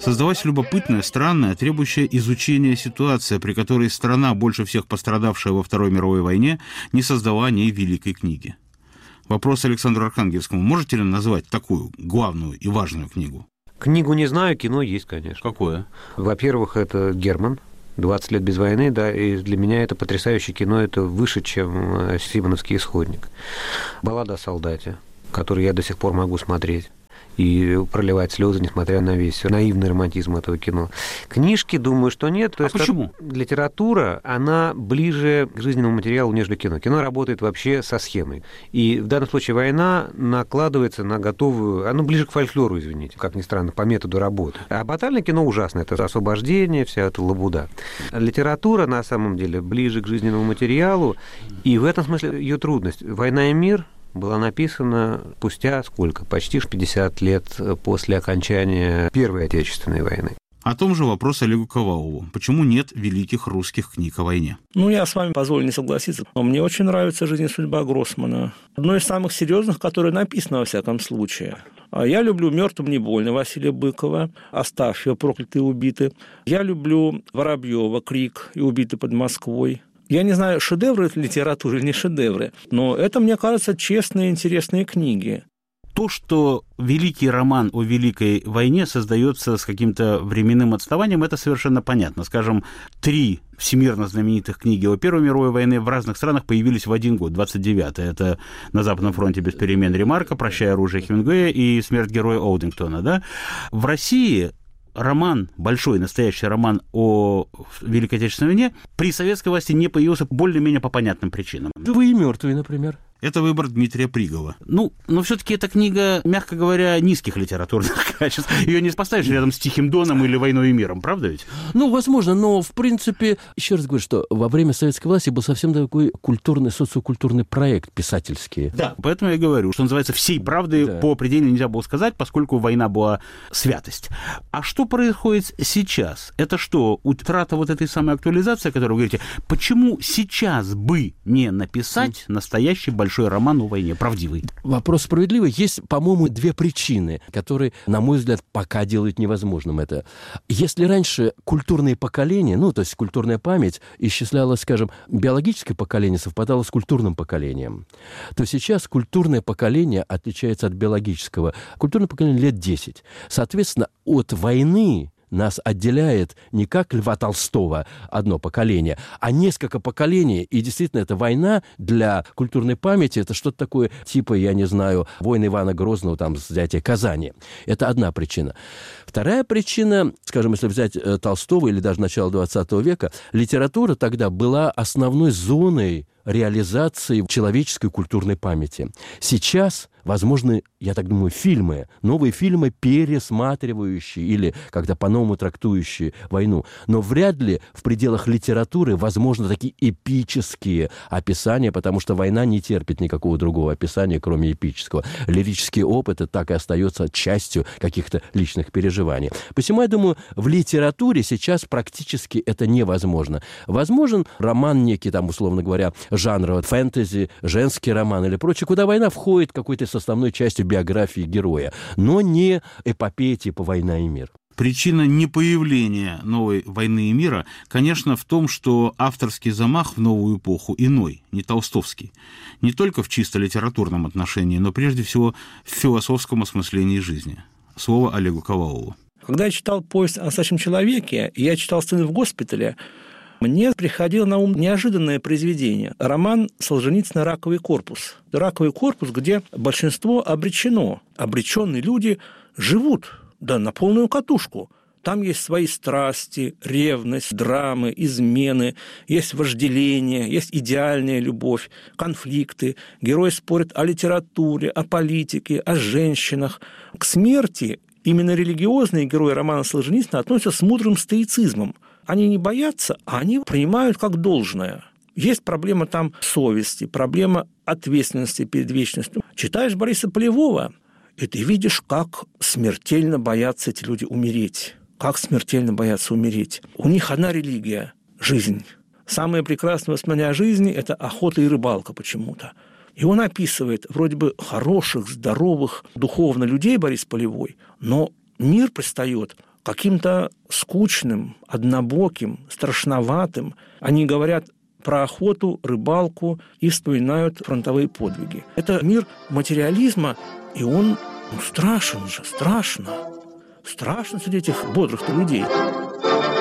Создалась любопытная, странная, требующая изучения ситуация, при которой страна, больше всех пострадавшая во Второй мировой войне, не создала о ней великой книги. Вопрос Александру Архангельскому. Можете ли назвать такую главную и важную книгу? Книгу не знаю, кино есть, конечно. Какое? Во-первых, это «Герман». 20 лет без войны, да, и для меня это потрясающее кино, это выше, чем «Симоновский исходник». «Баллада о солдате», который я до сих пор могу смотреть и проливать слезы, несмотря на весь наивный романтизм этого кино. Книжки, думаю, что нет. То есть почему? Литература, она ближе к жизненному материалу, нежели кино. Кино работает вообще со схемой. И в данном случае война накладывается на готовую... Оно ближе к фольклору, извините, как ни странно, по методу работы. А батальное кино ужасно. Это освобождение, вся эта лабуда. Литература, на самом деле, ближе к жизненному материалу. И в этом смысле ее трудность. «Война и мир» была написана спустя сколько? Почти 50 лет после окончания Первой Отечественной войны. О том же вопрос Олегу Ковалову. Почему нет великих русских книг о войне? Я с вами позволю не согласиться. Но мне очень нравится «Жизнь и судьба» Гроссмана. Одно из самых серьезных, которое написано во всяком случае. Я люблю «Мертвым не больно» Василия Быкова, Астафьева «Прокляты и убиты». Я люблю Воробьева «Крик» и «Убиты под Москвой». Я не знаю, шедевры это литературы или не шедевры, но это, мне кажется, честные, интересные книги. То, что великий роман о Великой войне создается с каким-то временным отставанием, это совершенно понятно. Скажем, 3 всемирно знаменитых книги о Первой мировой войне в разных странах появились в один год, 29-й. Это «На Западном фронте без перемен» Ремарка, «Прощай оружие» Хемингуэя и «Смерть героя» Оудингтона. Да? В России роман, большой настоящий роман о Великой Отечественной войне при советской власти не появился более-менее по понятным причинам. «Живые и мертвые», например. Это выбор Дмитрия Пригова. Но все-таки эта книга, мягко говоря, низких литературных качеств. Ее не поставишь рядом с «Тихим доном» или «Войной и миром», правда ведь? Возможно, но, в принципе, еще раз говорю, что во время советской власти был совсем такой культурный, социокультурный проект писательский. Да, поэтому я говорю, что называется, всей правды по определению нельзя было сказать, поскольку война была святость. А что происходит сейчас? Это что, утрата вот этой самой актуализации, о которой вы говорите? Почему сейчас бы не написать настоящий большой роман о войне, правдивый? Вопрос справедливый. Есть, по-моему, 2 причины, которые, на мой взгляд, пока делают невозможным это. Если раньше культурные поколения, то есть культурная память исчислялась, скажем, биологическое поколение совпадало с культурным поколением, то сейчас культурное поколение отличается от биологического. Культурное поколение лет 10. Соответственно, от войны нас отделяет не как Льва Толстого одно поколение, а несколько поколений. И действительно, эта война для культурной памяти, это что-то такое типа, я не знаю, войны Ивана Грозного, взятие Казани. Это одна причина. Вторая причина, скажем, если взять Толстого или даже начало 20 века, литература тогда была основной зоной реализации человеческой культурной памяти. Сейчас возможны, я так думаю, фильмы, новые фильмы, пересматривающие или когда по-новому трактующие войну. Но вряд ли в пределах литературы возможны такие эпические описания, потому что война не терпит никакого другого описания, кроме эпического. Лирический опыт так и остается частью каких-то личных переживаний. Посему, я думаю, в литературе сейчас практически это невозможно. Возможен роман некий, условно говоря, жанра фэнтези, женский роман или прочее, куда война входит какой-то составной частью биографии героя, но не эпопея типа «Война и мир». Причина непоявления новой «Войны и мира», конечно, в том, что авторский замах в новую эпоху иной, не толстовский. Не только в чисто литературном отношении, но прежде всего в философском осмыслении жизни. Слово Олегу Ковалову. Когда я читал «Повесть о настоящем человеке», и я читал «Сцены в госпитале», мне приходило на ум неожиданное произведение. Роман Солженицына «Раковый корпус». «Раковый корпус», где большинство обречено. Обреченные люди живут, на полную катушку. Там есть свои страсти, ревность, драмы, измены, есть вожделение, есть идеальная любовь, конфликты. Герои спорят о литературе, о политике, о женщинах. К смерти именно религиозные герои романа Солженицына относятся с мудрым стоицизмом. Они не боятся, а они принимают как должное. Есть проблема там совести, проблема ответственности перед вечностью. Читаешь Бориса Полевого, и ты видишь, как смертельно боятся эти люди умереть. Как смертельно боятся умереть. У них одна религия – жизнь. Самое прекрасное воспоминание о жизни – это охота и рыбалка почему-то. И он описывает вроде бы хороших, здоровых, духовно людей, Борис Полевой, но мир предстает каким-то скучным, однобоким, страшноватым. Они говорят про охоту, рыбалку и вспоминают фронтовые подвиги. Это мир материализма, и он страшен же, страшно. Страшно среди этих бодрых людей.